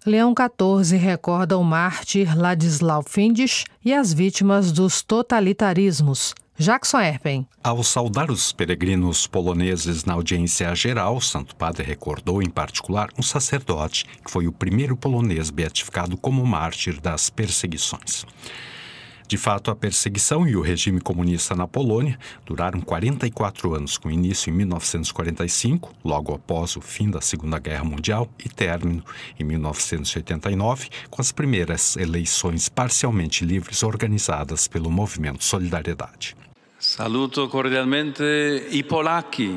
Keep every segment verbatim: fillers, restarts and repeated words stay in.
Leão quatorze recorda o mártir Ladislau Findisch e as vítimas dos totalitarismos. Jackson Erpen. Ao saudar os peregrinos poloneses na audiência geral, o Santo Padre recordou, em particular, um sacerdote que foi o primeiro polonês beatificado como mártir das perseguições. De fato, a perseguição e o regime comunista na Polônia duraram quarenta e quatro anos, com início em mil novecentos e quarenta e cinco, logo após o fim da Segunda Guerra Mundial, e término em mil novecentos e oitenta e nove, com as primeiras eleições parcialmente livres organizadas pelo Movimento Solidariedade. Saluto cordialmente i polacchi.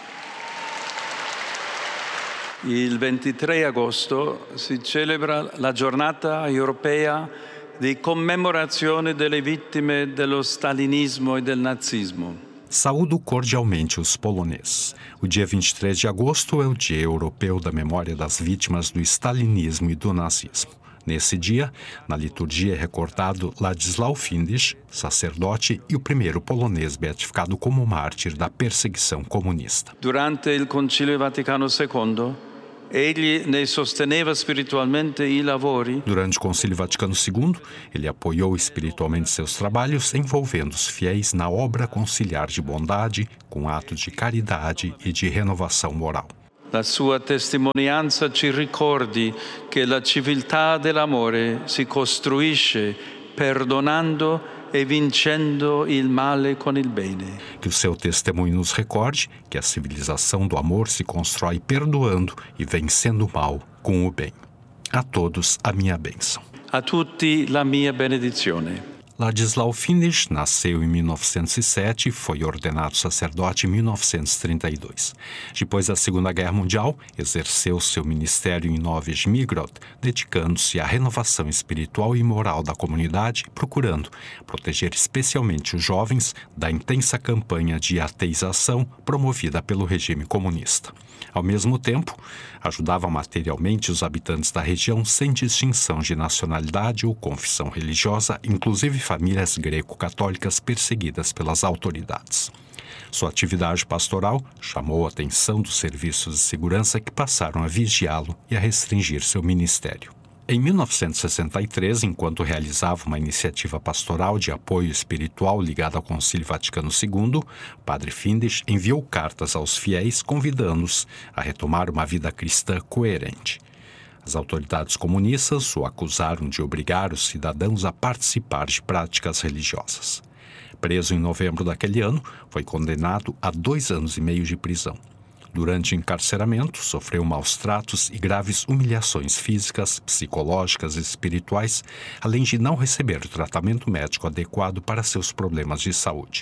Il ventitré agosto si celebra la giornata europea di commemorazione delle vittime dello stalinismo e del nazismo. Saúdo cordialmente os poloneses. O dia vinte e três de agosto é o Dia Europeu da Memória das Vítimas do Stalinismo e do Nazismo. Nesse dia, na liturgia é recordado Ladislau Findisch, sacerdote e o primeiro polonês beatificado como mártir da perseguição comunista. Durante il Concilio Vaticano secondo, egli ne sosteneva spiritualmente i lavori. Durante o Concílio Vaticano segundo, ele apoiou espiritualmente seus trabalhos, envolvendo os fiéis na obra conciliar de bondade, com atos de caridade e de renovação moral. La sua testimonianza ci ricordi che la civiltà dell'amore si costruisce perdonando e vincendo il male con il bene. Que o seu testemunho nos recorde que a civilização do amor se constrói perdoando e vencendo o mal com o bem. A todos a minha bênção. A tutti la mia benedizione. Ladislau Findisch nasceu em mil novecentos e sete e foi ordenado sacerdote em mil novecentos e trinta e dois. Depois da Segunda Guerra Mundial, exerceu seu ministério em Nowy Żmigród, dedicando-se à renovação espiritual e moral da comunidade, procurando proteger especialmente os jovens da intensa campanha de ateização promovida pelo regime comunista. Ao mesmo tempo, ajudava materialmente os habitantes da região sem distinção de nacionalidade ou confissão religiosa, inclusive famílias greco-católicas perseguidas pelas autoridades. Sua atividade pastoral chamou a atenção dos serviços de segurança que passaram a vigiá-lo e a restringir seu ministério. Em mil novecentos e sessenta e três, enquanto realizava uma iniciativa pastoral de apoio espiritual ligada ao Concílio Vaticano segundo, o padre Findisch enviou cartas aos fiéis convidando-os a retomar uma vida cristã coerente. As autoridades comunistas o acusaram de obrigar os cidadãos a participar de práticas religiosas. Preso em novembro daquele ano, foi condenado a dois anos e meio de prisão. Durante o encarceramento, sofreu maus tratos e graves humilhações físicas, psicológicas e espirituais, além de não receber o tratamento médico adequado para seus problemas de saúde.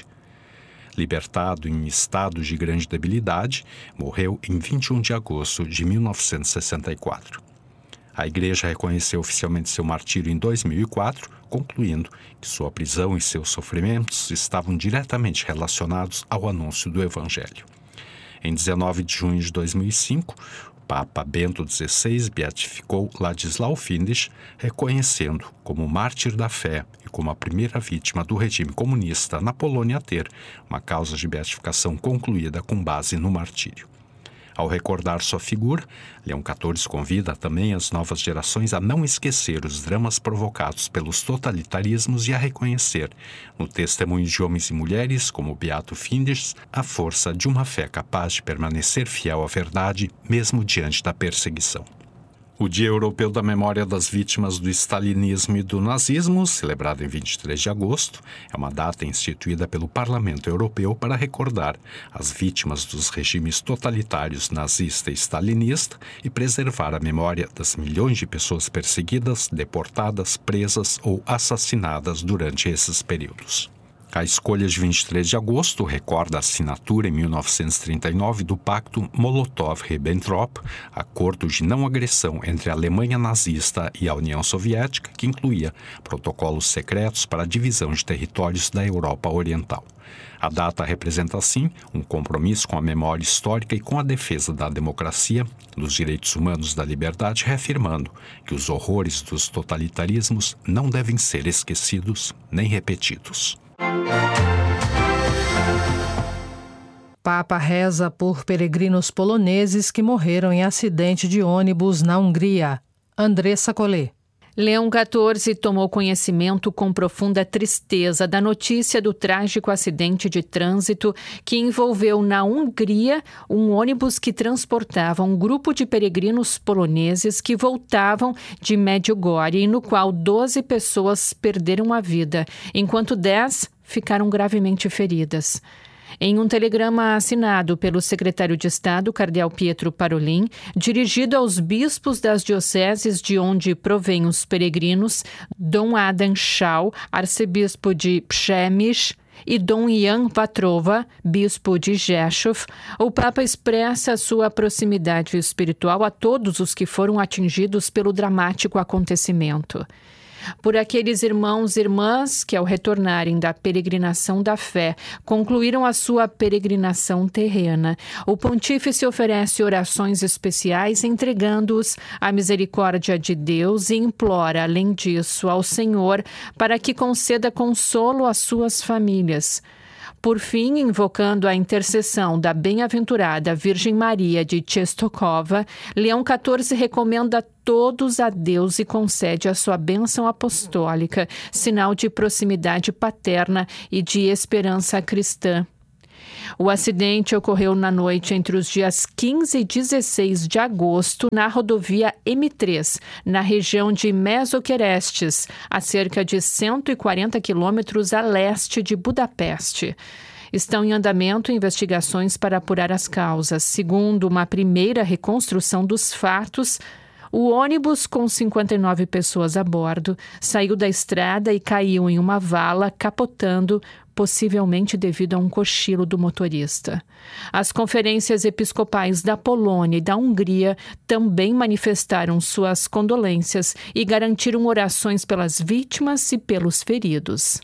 Libertado em estado de grande debilidade, morreu em vinte e um de agosto de mil novecentos e sessenta e quatro. A Igreja reconheceu oficialmente seu martírio em dois mil e quatro, concluindo que sua prisão e seus sofrimentos estavam diretamente relacionados ao anúncio do Evangelho. Em dezenove de junho de dois mil e cinco, o Papa Bento dezesseis beatificou Ladislau Findisch, reconhecendo como mártir da fé e como a primeira vítima do regime comunista na Polônia a ter uma causa de beatificação concluída com base no martírio. Ao recordar sua figura, Leão quatorze convida também as novas gerações a não esquecer os dramas provocados pelos totalitarismos e a reconhecer, no testemunho de homens e mulheres como o Beato Findisch, a força de uma fé capaz de permanecer fiel à verdade, mesmo diante da perseguição. O Dia Europeu da Memória das Vítimas do Stalinismo e do Nazismo, celebrado em vinte e três de agosto, é uma data instituída pelo Parlamento Europeu para recordar as vítimas dos regimes totalitários nazista e stalinista e preservar a memória das milhões de pessoas perseguidas, deportadas, presas ou assassinadas durante esses períodos. A escolha de vinte e três de agosto recorda a assinatura em mil novecentos e trinta e nove do Pacto Molotov-Ribbentrop, acordo de não agressão entre a Alemanha nazista e a União Soviética, que incluía protocolos secretos para a divisão de territórios da Europa Oriental. A data representa, assim, um compromisso com a memória histórica e com a defesa da democracia, dos direitos humanos e da liberdade, reafirmando que os horrores dos totalitarismos não devem ser esquecidos nem repetidos. Papa reza por peregrinos poloneses que morreram em acidente de ônibus na Hungria. Andressa Collet. Leão quatorze tomou conhecimento com profunda tristeza da notícia do trágico acidente de trânsito que envolveu na Hungria um ônibus que transportava um grupo de peregrinos poloneses que voltavam de Medjugorje e no qual doze pessoas perderam a vida, enquanto dez ficaram gravemente feridas. Em um telegrama assinado pelo secretário de Estado, cardeal Pietro Parolin, dirigido aos bispos das dioceses de onde provêm os peregrinos, Dom Adam Schau, arcebispo de Przemyśl, e Dom Jan Vatrova, bispo de Rzeszów, o Papa expressa a sua proximidade espiritual a todos os que foram atingidos pelo dramático acontecimento. Por aqueles irmãos e irmãs que, ao retornarem da peregrinação da fé, concluíram a sua peregrinação terrena, o pontífice oferece orações especiais, entregando-os à misericórdia de Deus e implora, além disso, ao Senhor para que conceda consolo às suas famílias. Por fim, invocando a intercessão da bem-aventurada Virgem Maria de Czestochowa, Leão quatorze recomenda todos a Deus e concede a sua bênção apostólica, sinal de proximidade paterna e de esperança cristã. O acidente ocorreu na noite entre os dias quinze e dezesseis de agosto na rodovia M três, na região de Mesoquerestes, a cerca de cento e quarenta quilômetros a leste de Budapeste. Estão em andamento investigações para apurar as causas. Segundo uma primeira reconstrução dos fatos, o ônibus, com cinquenta e nove pessoas a bordo, saiu da estrada e caiu em uma vala, capotando, possivelmente devido a um cochilo do motorista. As conferências episcopais da Polônia e da Hungria também manifestaram suas condolências e garantiram orações pelas vítimas e pelos feridos.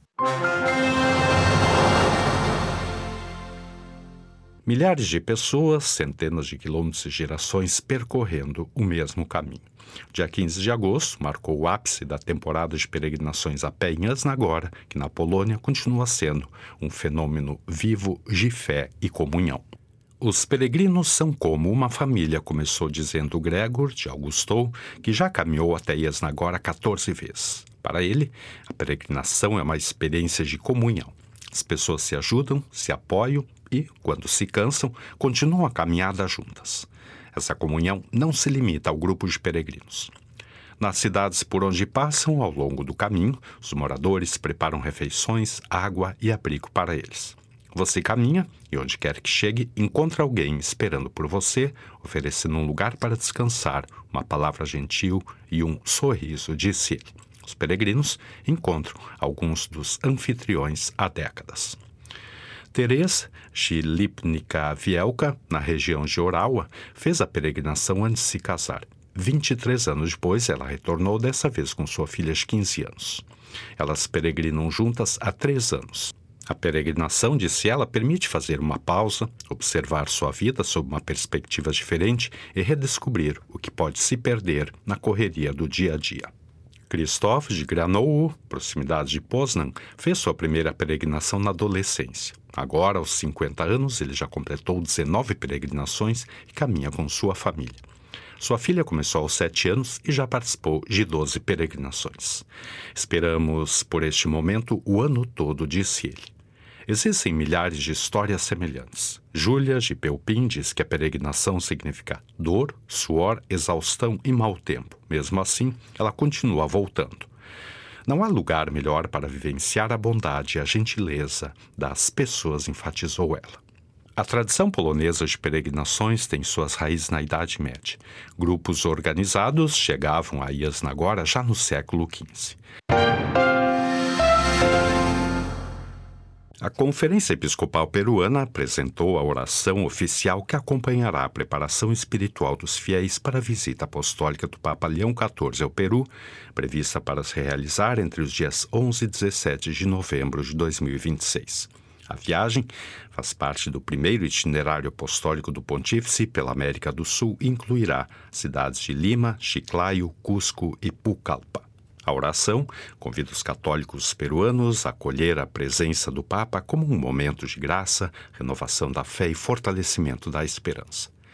Milhares de pessoas, centenas de quilômetros e gerações percorrendo o mesmo caminho. Dia quinze de agosto marcou o ápice da temporada de peregrinações a pé em Jasnagora, que na Polônia continua sendo um fenômeno vivo de fé e comunhão. Os peregrinos são como uma família, começou dizendo Gregor de Augustou, que já caminhou até Jasnagora quatorze vezes. Para ele, a peregrinação é uma experiência de comunhão. As pessoas se ajudam, se apoiam e, quando se cansam, continuam a caminhada juntas. Essa comunhão não se limita ao grupo de peregrinos. Nas cidades por onde passam, ao longo do caminho, os moradores preparam refeições, água e abrigo para eles. Você caminha e, onde quer que chegue, encontra alguém esperando por você, oferecendo um lugar para descansar, uma palavra gentil e um sorriso, disse ele. Os peregrinos encontram alguns dos anfitriões há décadas. Teresa Shilipnica Vielka, na região de Orawa, fez a peregrinação antes de se casar. vinte e três anos depois, ela retornou, dessa vez com sua filha de quinze anos. Elas peregrinam juntas há três anos. A peregrinação, disse ela, permite fazer uma pausa, observar sua vida sob uma perspectiva diferente e redescobrir o que pode se perder na correria do dia a dia. Krzysztof de Granowo, proximidade de Poznan, fez sua primeira peregrinação na adolescência. Agora, aos cinquenta anos, ele já completou dezenove peregrinações e caminha com sua família. Sua filha começou aos sete anos e já participou de doze peregrinações. Esperamos por este momento o ano todo, disse ele. Existem milhares de histórias semelhantes. Júlia de Pelpin diz que a peregrinação significa dor, suor, exaustão e mau tempo. Mesmo assim, ela continua voltando. Não há lugar melhor para vivenciar a bondade e a gentileza das pessoas, enfatizou ela. A tradição polonesa de peregrinações tem suas raízes na Idade Média. Grupos organizados chegavam a Jasnagora já no século quinze. A Conferência Episcopal Peruana apresentou a oração oficial que acompanhará a preparação espiritual dos fiéis para a visita apostólica do Papa Leão quatorze ao Peru, prevista para se realizar entre os dias onze e dezessete de novembro de dois mil e vinte e seis. A viagem faz parte do primeiro itinerário apostólico do Pontífice pela América do Sul e incluirá cidades de Lima, Chiclayo, Cusco e Pucallpa. A oração convida os católicos peruanos a acolher a presença do Papa como um momento de graça, renovação da fé e fortalecimento da esperança.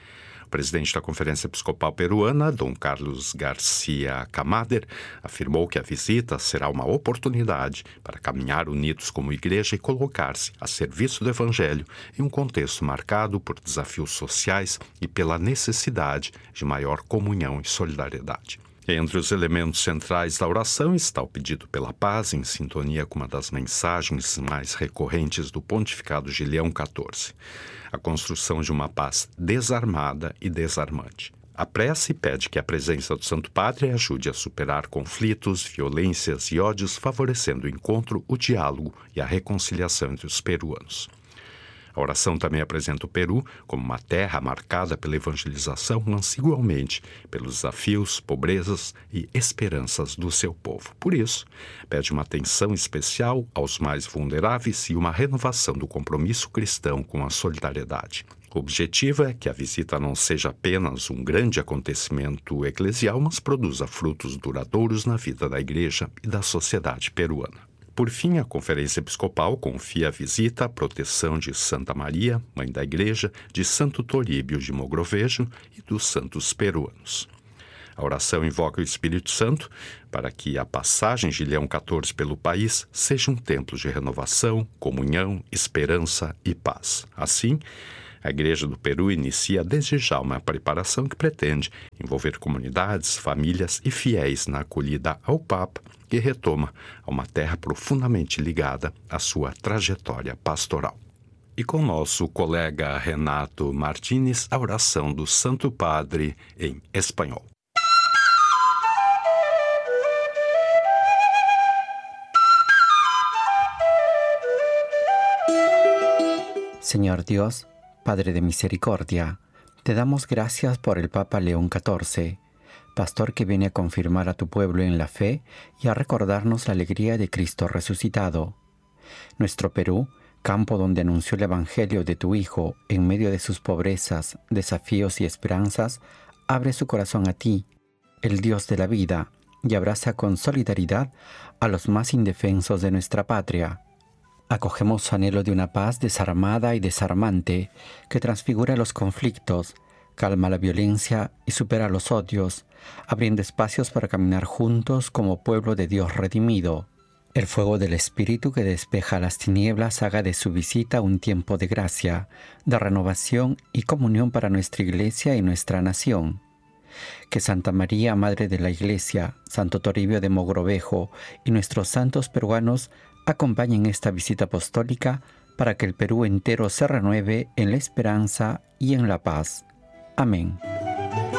O presidente da Conferência Episcopal Peruana, Dom Carlos Garcia Camader, afirmou que a visita será uma oportunidade para caminhar unidos como igreja e colocar-se a serviço do Evangelho em um contexto marcado por desafios sociais e pela necessidade de maior comunhão e solidariedade. Entre os elementos centrais da oração está o pedido pela paz, em sintonia com uma das mensagens mais recorrentes do pontificado de Leão quatorze, a construção de uma paz desarmada e desarmante. A prece pede que a presença do Santo Padre ajude a superar conflitos, violências e ódios, favorecendo o encontro, o diálogo e a reconciliação entre os peruanos. A oração também apresenta o Peru como uma terra marcada pela evangelização, mas igualmente pelos desafios, pobrezas e esperanças do seu povo. Por isso, pede uma atenção especial aos mais vulneráveis e uma renovação do compromisso cristão com a solidariedade. O objetivo é que a visita não seja apenas um grande acontecimento eclesial, mas produza frutos duradouros na vida da Igreja e da sociedade peruana. Por fim, a Conferência Episcopal confia a visita à proteção de Santa Maria, Mãe da Igreja, de Santo Toríbio de Mogrovejo e dos santos peruanos. A oração invoca o Espírito Santo para que a passagem de Leão quatorze pelo país seja um templo de renovação, comunhão, esperança e paz. Assim, a Igreja do Peru inicia desde já uma preparação que pretende envolver comunidades, famílias e fiéis na acolhida ao Papa, que retoma a uma terra profundamente ligada à sua trajetória pastoral. E com nosso colega Renato Martínez, a oração do Santo Padre em espanhol. Señor Dios, Padre de misericordia, te damos gracias por el Papa León catorce, pastor que viene a confirmar a tu pueblo en la fe y a recordarnos la alegría de Cristo resucitado. Nuestro Perú, campo donde anunció el Evangelio de tu Hijo en medio de sus pobrezas, desafíos y esperanzas, abre su corazón a ti, el Dios de la vida, y abraza con solidaridad a los más indefensos de nuestra patria. Acogemos su anhelo de una paz desarmada y desarmante que transfigura los conflictos, calma la violencia y supera los odios, abriendo espacios para caminar juntos como pueblo de Dios redimido. El fuego del Espíritu que despeja las tinieblas haga de su visita un tiempo de gracia, de renovación y comunión para nuestra Iglesia y nuestra nación. Que Santa María, Madre de la Iglesia, Santo Toribio de Mogrovejo y nuestros santos peruanos acompañen esta visita apostólica para que el Perú entero se renueve en la esperanza y en la paz. Amén.